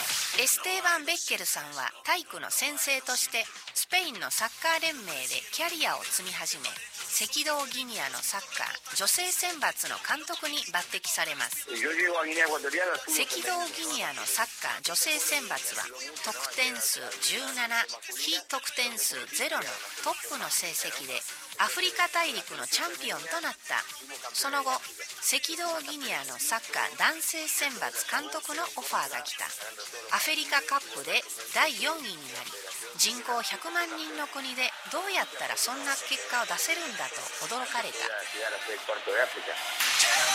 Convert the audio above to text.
エステーバン・ベッケルさんは体育の先生としてスペインのサッカー連盟でキャリアを積み始め、赤道ギニアのサッカー女性選抜の監督に抜擢されます。赤道ギニアのサッカー女性選抜は得点数17、非得点数0のトップの成績でアフリカ大陸のチャンピオンとなった。その後、赤道ギニアのサッカー男性選抜監督のオファーが来た。アフリカカップで第4位になり、人口100万人の国でどうやったらそんな結果を出せるんだと驚かれた。